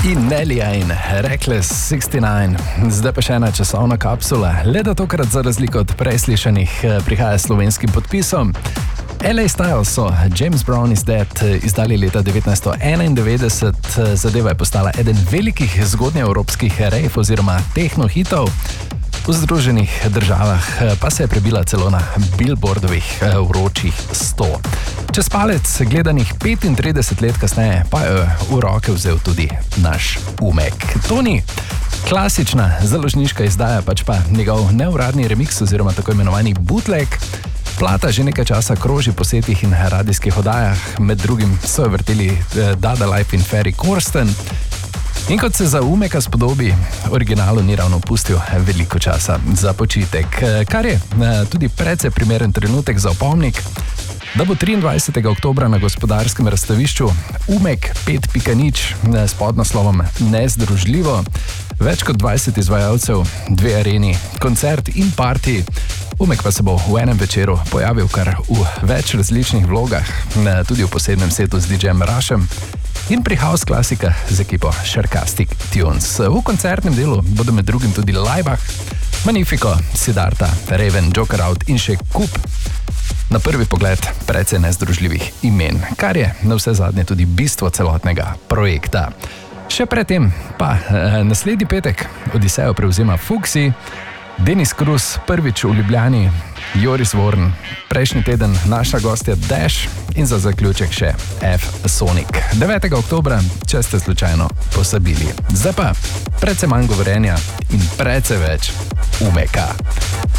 Nelija in Reckless 69. Zdaj pa še ena časovna kapsula. Le da tokrat za razliko od prej slišanih prihaja s slovenskim podpisom. LA Style so James Brown is Dead izdali leta 1991. Zadeva je postala eden velikih zgodnjeevropskih rave oziroma tehno-hitov. V Združenih državah pa se je prebila celo na Billboardovih vročih 100. Čez palec gledanih 35 let kasneje pa je v roke vzel tudi naš Umek. To ni klasična založniška izdaja, pač pa njegov neuradni remix oziroma tako imenovani bootleg. Plata že nekaj časa kroži po setih in radijskih oddajah, med drugim so jo vrteli Dada Life in Ferry Corsten. In kot se za Umeka spodobi, originalu ni ravno pustil veliko časa za počitek, kar je tudi precej primeren trenutek za opomnik, da bo 23. oktobra na Gospodarskem razstavišču Umek 5.0 s podnaslovom Nezdružljivo, več kot 20 izvajalcev, 2 areni, koncert in party. Umek pa se bo v enem večeru pojavil kar v več različnih vlogah, tudi v posebnem setu z DJ-jem Rašem in pri house klasika z ekipo Sharkastic Tunes. V koncertnem delu bodo med drugim tudi Laibach, Magnifico, Siddharta, Raven, Joker Out in še kup na prvi pogled precej nezdružljivih imen, kar je na vse zadnje tudi bistvo celotnega projekta. Še predtem pa naslednji petek Odisejo prevzema Fuxi, Denis Krus prvič v Ljubljani, Joris Vorn, prejšnji teden naša gostja Dash in za zaključek še F-Sonic. 9. oktobra, če ste slučajno posabili. Zdaj pa precej manj govorenja in precej več Umeka.